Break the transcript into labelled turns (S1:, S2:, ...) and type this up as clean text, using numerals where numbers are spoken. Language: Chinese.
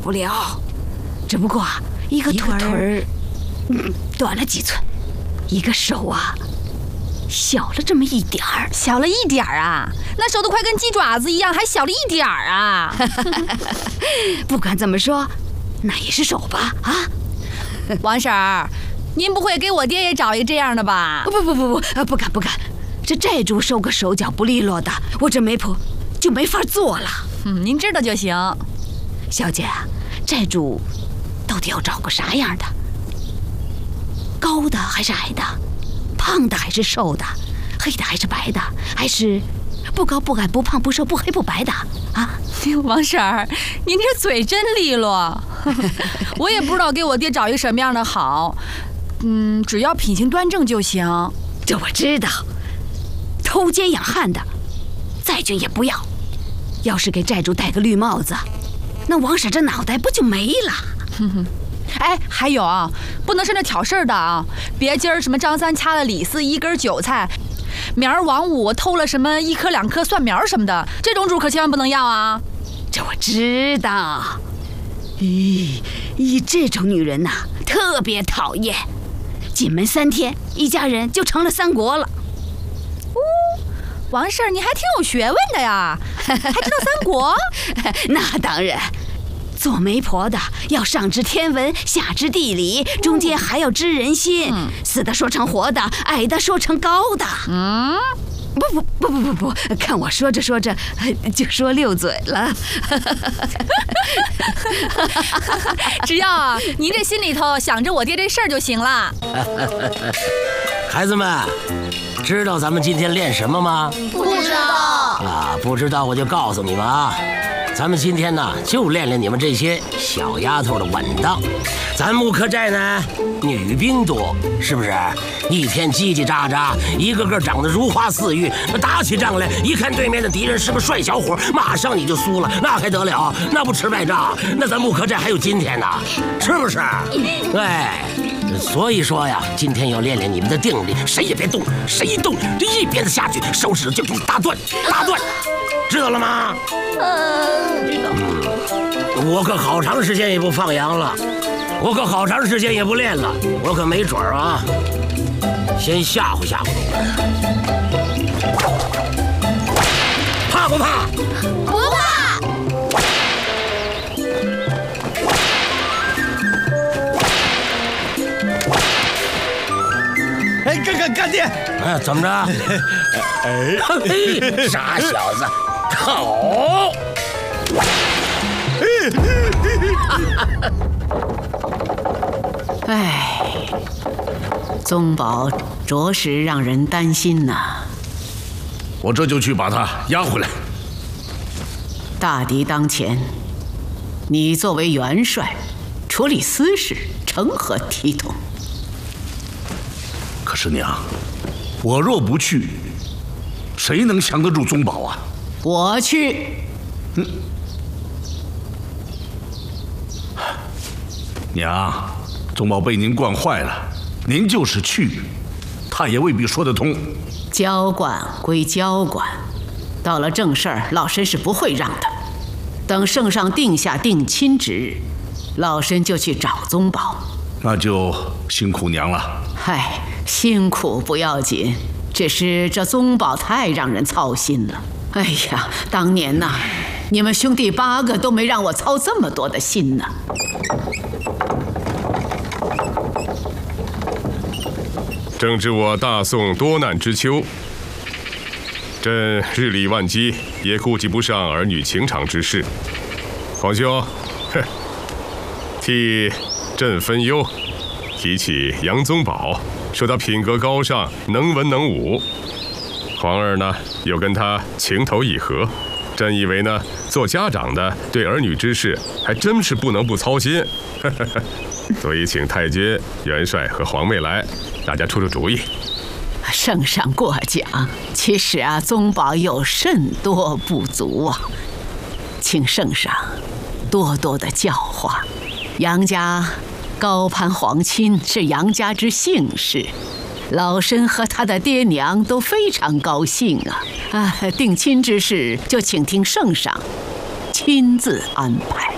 S1: 不了，只不过一个腿儿短了几寸，一个手啊小了这么一点儿。
S2: 小了一点儿啊？那手都快跟鸡爪子一样，还小了一点儿啊？
S1: 不管怎么说，那也是手吧？啊，
S2: 王婶儿，您不会给我爹也找一个这样的吧？
S1: 不敢。这债主收个手脚不利落的，我这媒婆就没法做了。
S2: 您知道就行。
S1: 小姐，债主到底要找个啥样的？高的还是矮的？胖的还是瘦的？黑的还是白的？还是不高不矮不胖不瘦不黑不白的？啊，
S2: 王婶儿，您这嘴真利落。我也不知道给我爹找一个什么样的好，只要品行端正就行。
S1: 这我知道，偷奸养汉的，再俊也不要。要是给债主戴个绿帽子，那王婶这脑袋不就没了？
S2: 哎，还有啊，不能是那挑事儿的啊！别今儿什么张三掐了李四一根韭菜，明儿王五偷了什么1颗2颗蒜苗什么的，这种主可千万不能要啊！
S1: 这我知道。这种女人呐，特别讨厌。进门3天，一家人就成了3国了。
S2: 王婶儿，你还挺有学问的呀，还知道3国？
S1: 那当然。做媒婆的要上知天文，下知地理，中间还要知人心，死的说成活的，矮的说成高的。不，看我说着说着就说溜嘴了。
S2: 只要您这心里头想着我爹这事儿就行了。
S3: 孩子们，知道咱们今天练什么吗？
S4: 不知道
S3: 啊，不知道我就告诉你们啊。咱们今天呢，就练练你们这些小丫头的稳当。咱木刻寨呢，女兵多，是不是？一天叽叽喳喳，一个个长得如花似玉，打起仗来，一看对面的敌人是个帅小伙，马上你就输了，那还得了？那不吃败仗？那咱木刻寨还有今天呢，是不是？哎，所以说呀，今天要练练你们的定力，谁也别动，谁一动这一鞭子下去，手指就给你打断，知道了吗？我可好长时间也不放羊了，我可好长时间也不练了，我可没准儿啊，先吓唬吓唬你们，怕不怕？
S4: 不怕。
S5: 哎，干爹！
S3: 哎，怎么着？嘿，傻小子，好！
S6: 哎，宗保着实让人担心呐。
S5: 我这就去把他押回来。
S6: 大敌当前，你作为元帅，处理私事成何体统？
S5: 可是娘，我若不去，谁能降得住宗保啊？
S6: 我去。
S5: 娘，宗保被您惯坏了，您就是去，他也未必说得通。
S6: 交管归交管，到了正事儿，老身是不会让的。等圣上定下定亲之日，老身就去找宗保。
S5: 那就辛苦娘了。
S6: 嗨，辛苦不要紧，只是这宗保太让人操心了。哎呀，当年呐，你们兄弟8个都没让我操这么多的心呢。
S7: 正值我大宋多难之秋，朕日理万机，也顾及不上儿女情长之事。皇兄，替朕分忧。提起杨宗保，说他品格高尚，能文能武。皇儿呢，又跟他情投意合。朕以为呢，做家长的对儿女之事，还真是不能不操心。所以请太君、元帅和皇妹来，大家出出主意。
S6: 圣上过奖，其实啊，宗保有甚多不足啊，请圣上多多的教化。杨家高攀皇亲是杨家之幸事，老身和他的爹娘都非常高兴啊！定亲之事就请听圣上亲自安排。